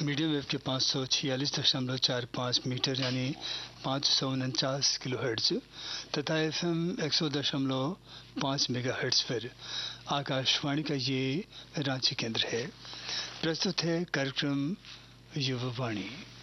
Medium wave के 546.45 metre यानी 549 kilohertz तथा FM 100.5 मेगाहर्ट्ज पर आकाशवाणी का ये रांची केंद्र है। प्रस्तुत है कार्यक्रम युवा वाणी।